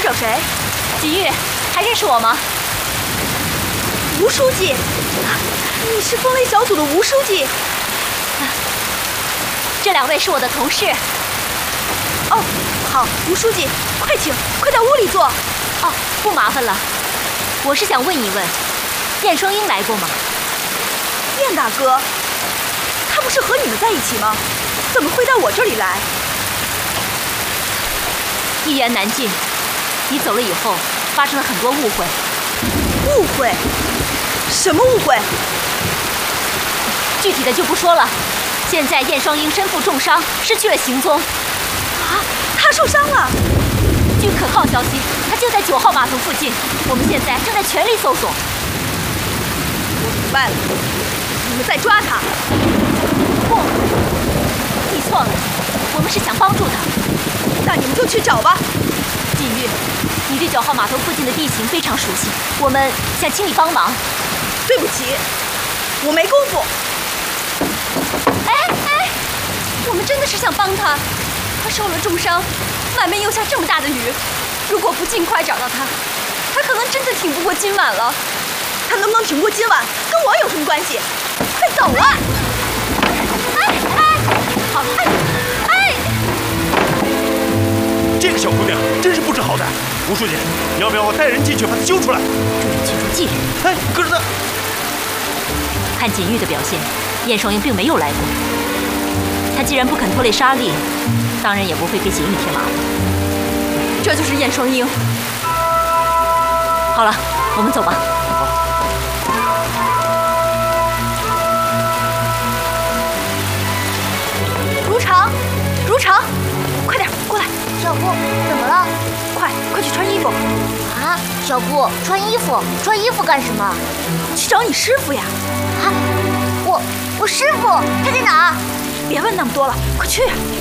想找谁？ 锦玉，还认识我吗？ 吴书记，你是风雷小组的吴书记。 这2位是我的同事。 哦，好，吴书记，快请，快到屋里坐。 哦，不麻烦了。我是想问一问，燕双英来过吗？ 燕大哥，他不是和你们在一起吗？怎么会到我这里来？ 一言难尽。你走了以后，发生了很多误会。 误会？什么误会？ 具体的就不说了。现在燕双英身负重伤，失去了行踪。 啊，他受伤了？ 据可靠消息，他就在9号码头附近。我们现在正在全力搜索。 我明白了，你们在抓他。 不，你错了，我们是想帮助他。 那你们就去找吧。 锦玉，你对9号码头附近的地形非常熟悉，我们想请你帮忙。 对不起，我没功夫。 哎，我们真的是想帮他，他受了重伤，外面又下这么大的雨，如果不尽快找到他，他可能真的挺不过今晚了。 他能不能挺过今晚，跟我有什么关系？快走啊！ 好， 这个小姑娘真是不知好歹。吴书记，你要不要带人进去把她揪出来？ 这是驱逐技。 哎，可是她…… 看锦玉的表现，燕双英并没有来过。他既然不肯拖累莎莉，当然也不会给锦玉添麻烦。 这就是燕双英。 好了，我们走吧。 如常，快点过来。 小布，怎么了？ 快去穿衣服。 啊，小布，穿衣服干什么？ 去找你师傅呀。 啊，我师傅他在哪儿？ 别问那么多了，快去。